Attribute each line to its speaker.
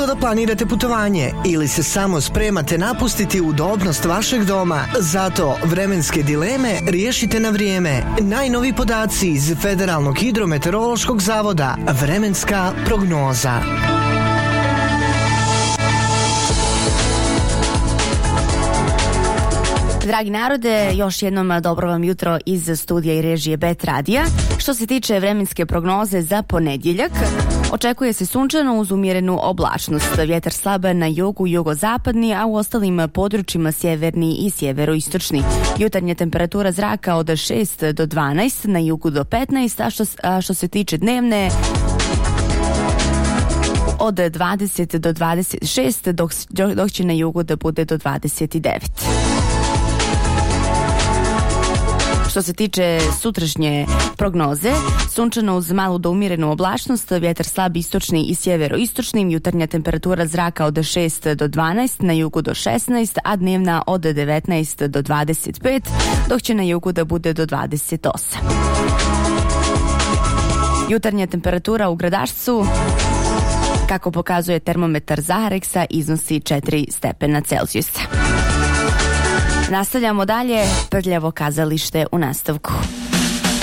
Speaker 1: da planirate putovanje ili se samo spremate napustiti udobnost vašeg doma? Zato vremenske dileme riješite na vrijeme. Najnoviji podaci iz Federalnog hidrometeorološkog zavoda. Vremenska prognoza.
Speaker 2: Dragi narode, još jednom dobro vam jutro iz studija i režije Bet Radija. Što se tiče vremenske prognoze za ponedjeljak, očekuje se sunčano uz umjerenu oblačnost. Vjetar slab na jugu, jugozapadni, a u ostalim područjima sjeverni i sjeveroistočni. Jutarnja temperatura zraka od 6 do 12, na jugu do 15, a što se tiče dnevne, od 20 do 26, dok će na jugu da bude do 29. Što se tiče sutrašnje prognoze, sunčano uz malu do umjerenu oblačnost, vjetar slab istočni i sjeveroistočni, jutarnja temperatura zraka od 6 do 12, na jugu do 16, a dnevna od 19 do 25, dok će na jugu da bude do 28. Jutarnja temperatura u Gradašcu, kako pokazuje termometar Zahareksa, iznosi 4 stepena Celzijusa. Nastavljamo dalje, Prljavo kazalište u nastavku.